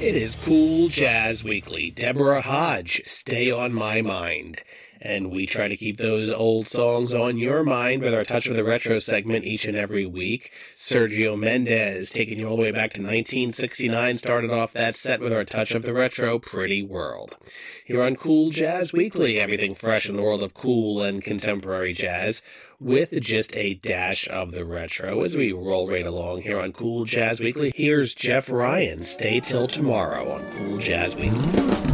It is Cool Jazz Weekly. Deborah Hodge, Stay on My Mind. And we try to keep those old songs on your mind with our Touch of the Retro segment each and every week. Sergio Mendes, taking you all the way back to 1969, started off that set with our Touch of the Retro, Pretty World. Here on Cool Jazz Weekly, everything fresh in the world of cool and contemporary jazz, with just a dash of the retro as we roll right along here on Cool Jazz Weekly. Here's Jeff Ryan, Stay Till Tomorrow on Cool Jazz Weekly.